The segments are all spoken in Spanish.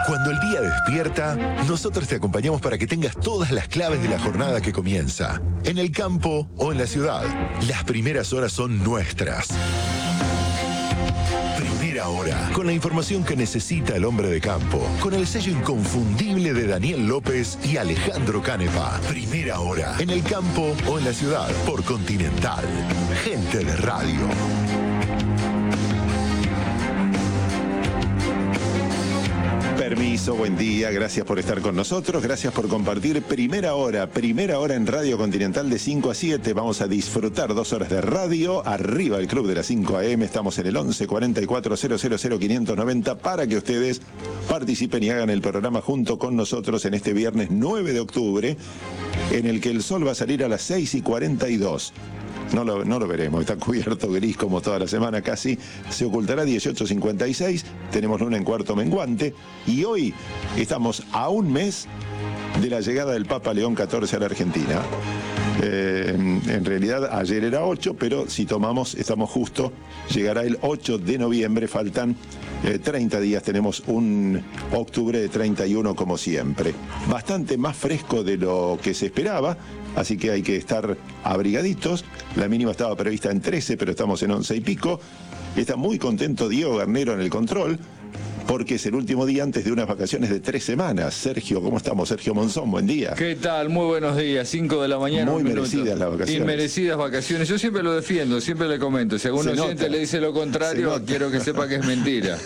Cuando el día despierta, nosotros te acompañamos para que tengas todas las claves de la jornada que comienza. En el campo o en la ciudad, las primeras horas son nuestras. Primera Hora, con la información que necesita el hombre de campo, con el sello inconfundible de Daniel López y Alejandro Canepa. Primera Hora, en el campo o en la ciudad, por Continental. Gente de radio. Permiso, buen día, gracias por estar con nosotros, gracias por compartir Primera Hora en Radio Continental de 5 a 7. Vamos a disfrutar 2 horas de radio, arriba el club de las 5 AM, estamos en el 11 44 000 590 para que ustedes participen y hagan el programa junto con nosotros en este viernes 9 de octubre, en el que el sol va a salir a las 6:42. No lo veremos, está cubierto gris como toda la semana casi, se ocultará 18:56, tenemos luna en cuarto menguante y hoy estamos a un mes de la llegada del Papa León XIV a la Argentina. En realidad ayer era 8, pero si tomamos, estamos justo, llegará el 8 de noviembre, faltan 30 días, tenemos un octubre de 31 como siempre. Bastante más fresco de lo que se esperaba, así que hay que estar abrigaditos. La mínima estaba prevista en 13, pero estamos en 11 y pico. Está muy contento Diego Garnero en el control, porque es el último día antes de unas vacaciones de 3 semanas. Sergio, ¿cómo estamos? Sergio Monzón, buen día. ¿Qué tal? Muy buenos días, 5 de la mañana. Muy merecidas las vacaciones. Inmerecidas vacaciones. Yo siempre lo defiendo, siempre le comento. Si algún oyente le dice lo contrario, quiero que sepa que es mentira.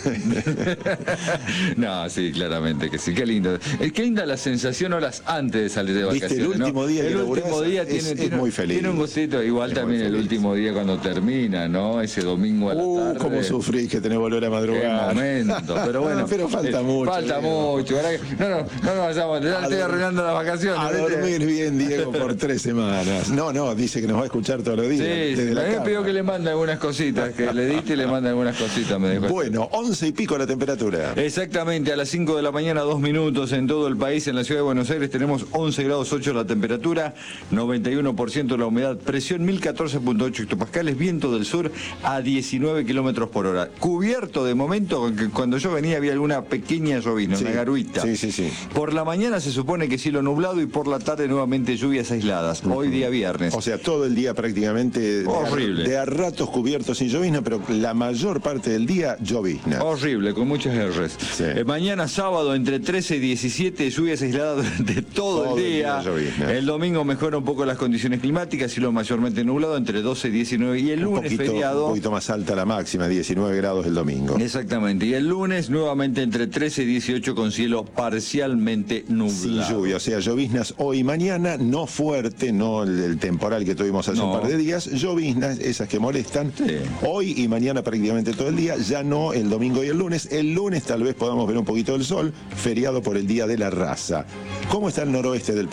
No, sí, claramente que sí. Qué lindo. Qué linda la sensación horas antes de salir de vacaciones. ¿Viste? El último día el último día tiene muy feliz. Tiene un gustito. Igual es también el último día cuando termina, ¿no? Ese domingo a la tarde. Cómo sufrís que tenés que volver a madrugar. Qué momento. Pero bueno. Pero falta mucho. Falta mucho. No vayamos, ya estoy arruinando las vacaciones. A dormir bien, Diego, por 3 semanas. No, dice que nos va a escuchar todos los días. Sí, me pidió que le mande algunas cositas, que le edite y le mande algunas cositas, me dijo. Bueno, 11 y pico la temperatura. Exactamente, a las 5 de la mañana, 2 minutos en todo el país. En la ciudad de Buenos Aires tenemos 11 grados 8 la temperatura, 91% la humedad, presión 1014.8 hectopascales, viento del sur a 19 kilómetros por hora. Cubierto de momento, cuando yo venía había alguna pequeña llovizna, una garuita. Sí. Por la mañana se supone que cielo nublado y por la tarde nuevamente lluvias aisladas. Hoy día viernes. O sea, todo el día prácticamente horrible. De a ratos cubiertos sin llovizna, pero la mayor parte del día llovizna. Horrible, con muchas R's. Sí. Mañana sábado entre 13 y 17 lluvias aisladas durante todo el día. El domingo mejora un poco las condiciones climáticas, cielo mayormente nublado entre 12 y 19 y el lunes feriado. Un poquito más alta la máxima, 19 grados el domingo. Exactamente, y el lunes nuevamente entre 13 y 18 con cielo parcialmente nublado. Sin lluvia, o sea, lloviznas hoy y mañana, no fuerte, no el temporal que tuvimos hace un par de días, lloviznas, esas que molestan, hoy y mañana prácticamente todo el día, ya no el domingo y el lunes. El lunes tal vez podamos ver un poquito del sol, feriado por el Día de la Raza. ¿Cómo está el noroeste del